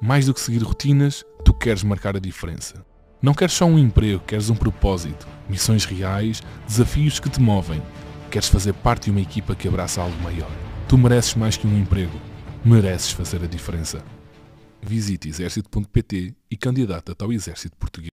Mais do que seguir rotinas, tu queres marcar a diferença. Não queres só um emprego, queres um propósito, missões reais, desafios que te movem. Queres fazer parte de uma equipa que abraça algo maior. Tu mereces mais que um emprego. Mereces fazer a diferença. Visite exército.pt e candidata-te ao Exército Português.